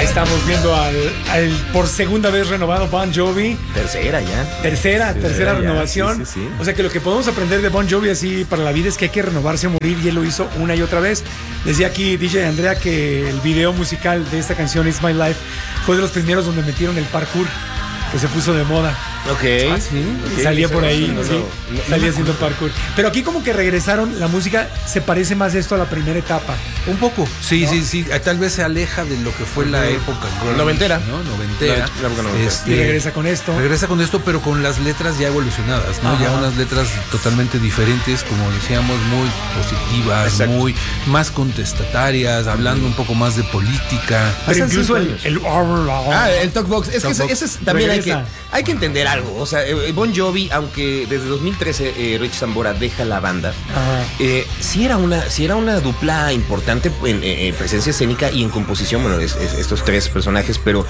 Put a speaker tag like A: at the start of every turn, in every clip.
A: Estamos viendo al por segunda vez renovado Bon Jovi.
B: Tercera ya.
A: Tercera renovación.
B: Sí.
A: O sea que lo que podemos aprender de Bon Jovi así para la vida es que hay que renovarse o morir, y él lo hizo una y otra vez. Decía aquí DJ Andrea que el video musical de esta canción It's My Life fue de los primeros donde metieron el parkour, que se puso de moda.
B: Ok.
A: Y salía por ahí, salía haciendo parkour. Pero aquí como que regresaron, la música se parece más esto a la primera etapa.
C: Un poco, sí,
A: ¿no?
C: sí. Tal vez se aleja de lo que fue la época
B: noventera,
C: ¿no? Noventera.
A: Y regresa con esto.
C: Regresa con esto, pero con las letras ya evolucionadas, ¿no? Ajá. Ya unas letras totalmente diferentes, como decíamos, muy positivas,
B: exacto,
C: muy más contestatarias, hablando un poco más de política.
A: Pero incluso el
B: Talkbox. Es que ese es, también hay que entender algo. O sea, Bon Jovi, aunque desde 2013 Rich Sambora deja la banda, sí era una dupla importante en presencia escénica y en composición. Bueno, estos tres personajes, pero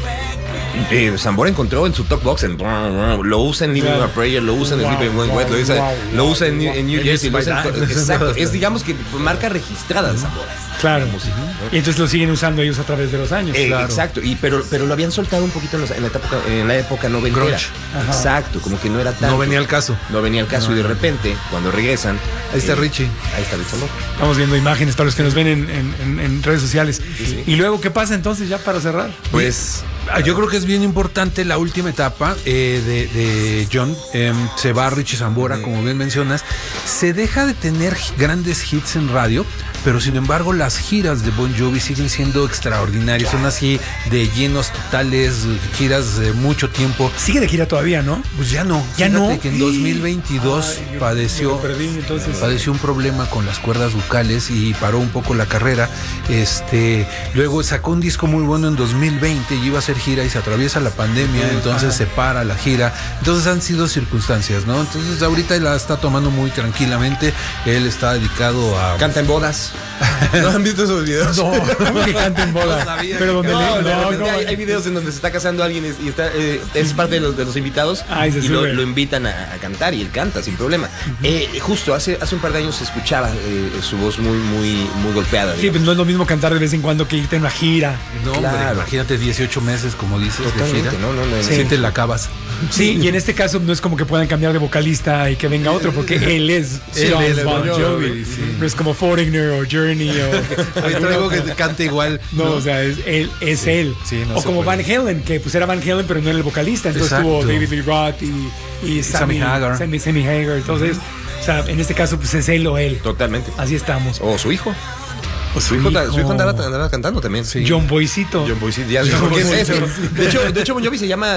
B: Sambora encontró en su Talkbox, lo usa en Living on a Prayer, lo usa en Sleeping When Wet, lo usa en New Jersey. Exacto, es digamos que marca registrada de Sambora.
A: Claro. Música, ¿no? Y entonces lo siguen usando ellos a través de los años.
B: Claro. Exacto. Pero lo habían soltado un poquito en la época noventera. Exacto, como que no era tanto.
C: No venía al caso.
B: Y de repente, cuando regresan,
C: ahí está Richie.
B: Ahí está Richie.
A: Estamos viendo imágenes para los que nos ven en redes sociales. Sí. Y luego, ¿qué pasa entonces ya para cerrar?
C: Pues yo creo que es bien importante la última etapa de John. Se va Richie Sambora, como bien mencionas. Se deja de tener grandes hits en radio, pero sin embargo las giras de Bon Jovi siguen siendo extraordinarias. Son así de llenos totales, giras de mucho tiempo.
A: Sigue de gira todavía, ¿no?
C: Pues ya no.
A: Ya
C: fíjate
A: no.
C: Que en 2022 padeció un problema con las cuerdas vocales y paró un poco la carrera. Luego sacó un disco muy bueno en 2020 y iba a hacer gira y se atraviesa la pandemia, entonces se para la gira. Entonces han sido circunstancias, ¿no? Entonces ahorita la está tomando muy tranquilamente. Él está dedicado a...
B: Canta en bodas. ¿No han visto esos videos?
A: No, ¿cómo que canta en bodas?
B: No sabía. Pero donde hay videos en donde se está casando alguien y está, es parte de los invitados y lo invitan a cantar y él canta sin problema. Justo hace un par de años se escuchaba su voz muy golpeada.
A: Sí, pues no es lo mismo cantar de vez en cuando que irte en una gira.
C: No, claro. Hombre, imagínate 18 meses, como dices,
B: totalmente,
C: de gira.
B: No.
C: Sí, te la acabas.
A: Sí, y en este caso no es como que puedan cambiar de vocalista y que venga otro, porque él es Bon Jovi. Sí. No es como Foreigner o Journey o...
C: Traigo que cante igual.
A: No, o sea, él. Sí, no o como Van Halen, que pues era Van Halen, pero no era el vocalista. Entonces tuvo David Lee Roth y Sammy Hagar. Entonces, o sea, en este caso pues es él o él.
B: Totalmente.
A: Así estamos.
B: O su hijo. Su hijo andaba cantando también.
A: Sí. John Boycito.
B: Ya sé por qué es ese. De hecho, Bon Jovi se llama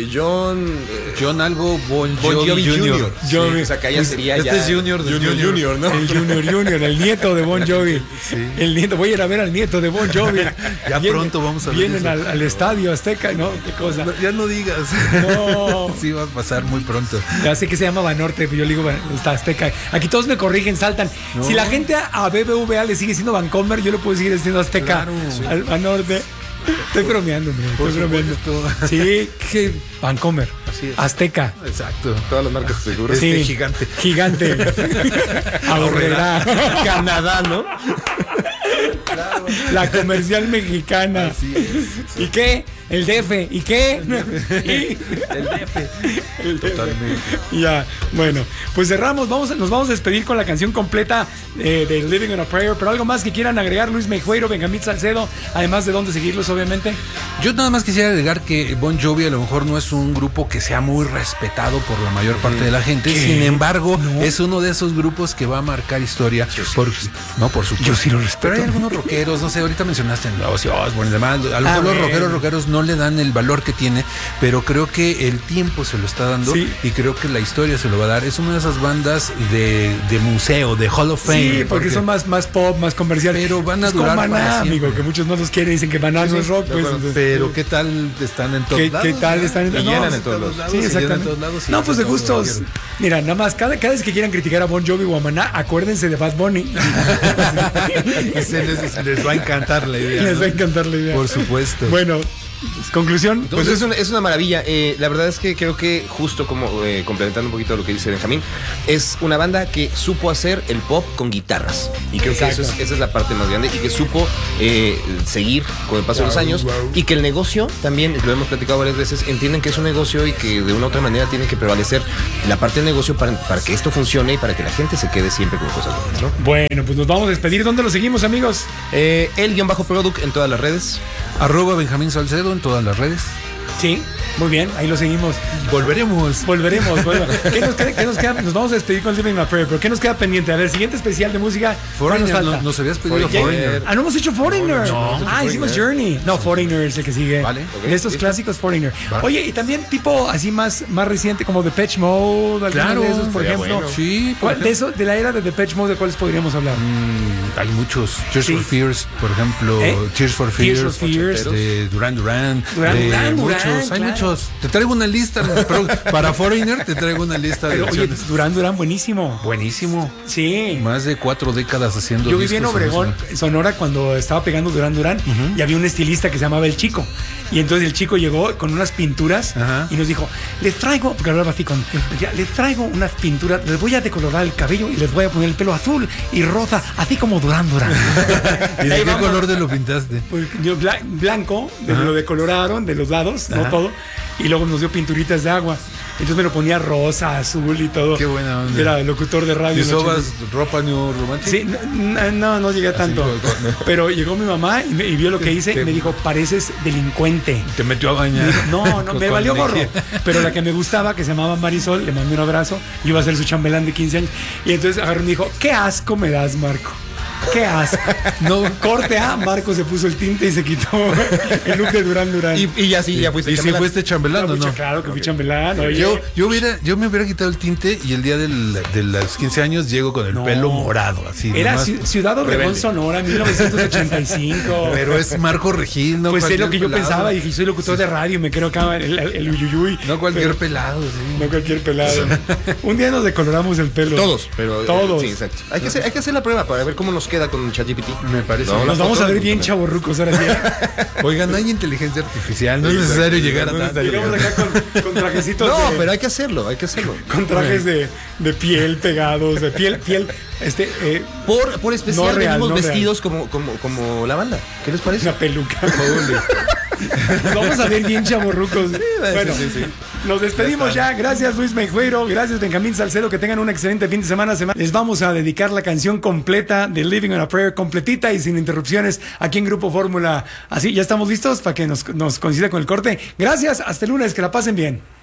C: John algo Bon Jovi Jr.
B: Sí, o sea, que ya sería
C: es Junior,
B: ¿no?
A: El Junior, el nieto de Bon Jovi. Sí. El nieto, voy a ir a ver al nieto de Bon Jovi.
C: Pronto vamos a ver.
A: Vienen al estadio Azteca, ¿no? ¿Qué cosa?
C: No, ya no digas.
A: No.
C: Sí, va a pasar muy pronto.
A: Ya sé que se llama Banorte, pero yo le digo está Azteca. Aquí todos me corrigen, saltan. No. Si la gente a BBVA le sigue siendo Bancomer, yo le puedo seguir diciendo Azteca, claro, al norte. Estoy bromeando, estoy bromeando. Sí, que Bancomer,
C: así es.
A: Azteca.
C: Exacto, todas las marcas seguras.
A: Sí, gigante. Ahorrera.
B: Canadá, ¿no?
A: Claro. La comercial mexicana.
C: Así es.
A: ¿Y qué? El DF. ¿Y qué?
C: El DF. Totalmente.
A: Ya, bueno, pues cerramos. Nos vamos a despedir con la canción completa de Living on a Prayer. Pero algo más que quieran agregar, Luis Meijueiro, Benjamín Salcedo, además de dónde seguirlos, obviamente.
C: Yo nada más quisiera agregar que Bon Jovi a lo mejor no es un grupo que sea muy respetado por la mayor parte de la gente. ¿Qué? Sin embargo, es uno de esos grupos que va a marcar historia. Por supuesto.
A: Yo sí lo respeto.
C: Pero hay algunos rockeros, no sé, ahorita mencionaste a Ozzy Osbourne y demás. A lo mejor los rockeros no le dan el valor que tiene, pero creo que el tiempo se lo está dando y creo que la historia se lo va a dar. Es una de esas bandas de museo, de Hall of Fame.
A: Sí, porque son más pop, más comercial.
C: Pero van a durar
A: como Maná, amigo, que muchos no los quieren, dicen que Maná no es rock. Pues,
C: pero ¿qué tal están en todos lados?
A: ¿Qué tal están en todos lados?
B: Llenan en todos lados.
A: Sí, exactamente. No, pues de gustos. Mira, nada más, cada vez que quieran criticar a Bon Jovi o a Maná, acuérdense de Bad Bunny.
C: Les va a encantar la idea.
A: Les va a encantar la idea.
C: Por supuesto.
A: Bueno, Conclusión.
B: Pues es una maravilla. La verdad es que creo que justo como complementando un poquito lo que dice Benjamín, es una banda que supo hacer el pop con guitarras. Y creo que esa es la parte más grande y que supo seguir con el paso de los años y que el negocio, también lo hemos platicado varias veces, entienden que es un negocio y que de una u otra manera tiene que prevalecer la parte del negocio para que esto funcione y para que la gente se quede siempre con cosas buenas, ¿no?
A: Bueno, pues nos vamos a despedir. ¿Dónde lo seguimos, amigos?
B: El_product en todas las redes.
C: @Benjamín Salcedo en todas las redes.
A: Sí, muy bien, ahí lo seguimos.
C: Volveremos.
A: ¿Qué nos queda? Nos vamos a despedir con Living My Prayer, pero ¿qué nos queda pendiente? A ver, siguiente especial de música.
C: Foreigner, nos habías pedido Foreigner.
A: No hemos hecho Foreigner. Hicimos Journey. No, Foreigner es el que sigue.
C: Vale.
A: De estos clásicos, Foreigner. Oye, y también tipo así más reciente, como Depeche Mode,
C: claro,
A: de esos, por ejemplo.
B: Bueno.
C: Sí.
A: De la era de Depeche Mode, ¿de cuáles podríamos hablar?
C: Hay muchos. Tears for Fears, por ejemplo. Tears for Fears. De Duran Duran. Muchos. Hay muchos. Te traigo una lista. Para Foreigner te traigo una lista de opciones.
A: Oye, Duran Duran, buenísimo.
C: Buenísimo.
A: Sí.
C: Más de 4 décadas haciendo.
A: Yo viví en Obregón, Sonora, cuando estaba pegando Duran Duran, y había un estilista que se llamaba El Chico. Y entonces el chico llegó con unas pinturas y nos dijo, les traigo, porque hablaba así les traigo unas pinturas, les voy a decolorar el cabello y les voy a poner el pelo azul y rosa, así como Duran Duran.
C: ¿Y de qué color te lo pintaste?
A: Pues yo blanco, lo decoloraron de los lados, no todo, y luego nos dio pinturitas de agua. Entonces me lo ponía rosa, azul y todo.
C: Qué buena onda.
A: Era locutor de radio.
C: ¿Y sobas ropa New Romantic?
A: Sí, no llegué tanto. Pero llegó mi mamá y vio lo que hice y me dijo, pareces delincuente.
C: Te metió a bañar.
A: No, me valió gorro. Pero la que me gustaba, que se llamaba Marisol, le mandé un abrazo. Yo iba a ser su chambelán de 15 años. Y entonces agarró y me dijo, qué asco me das, Marco. Qué asco. No, corte A, Marco se puso el tinte y se quitó el look de Duran Duran.
B: Y ya fuiste
C: chambelán. ¿Y si fuiste chambelán o no?
A: Claro que fui chambelán. Oye.
C: Yo me hubiera quitado el tinte y el día de los 15 años llego con el pelo morado. Así,
A: era Ciudad Obregón, Sonora, 1985.
C: Pero es Marco Regil, ¿no?
A: Pues es lo que yo pensaba. Dije, soy locutor de radio, me creo acá el uyuyuy.
C: No cualquier pelado, sí.
A: No cualquier pelado. Un día nos decoloramos el pelo.
B: Todos.
A: Sí,
B: exacto. Hay que hacer la prueba para ver cómo nos queda con ChatGPT.
C: Me parece.
A: Nos vamos a ver bien chavorrucos ahora sí.
C: Oigan, hay inteligencia artificial, no es necesario llegar a tanto.
A: Llegamos acá con trajecitos.
B: No, pero hay que hacerlo.
A: Con trajes de piel pegados, de piel.
B: Por especial venimos vestidos como la banda. ¿Qué les parece?
A: Una peluca. Nos vamos a ver bien chavorrucos. Bueno, nos despedimos ya. Gracias, Luis Meijueiro. Gracias, Benjamín Salcedo. Que tengan un excelente fin de semana. Les vamos a dedicar la canción completa de Living on a Prayer, completita y sin interrupciones, aquí en Grupo Fórmula. Así, ya estamos listos para que nos coincida con el corte. Gracias, hasta el lunes. Que la pasen bien.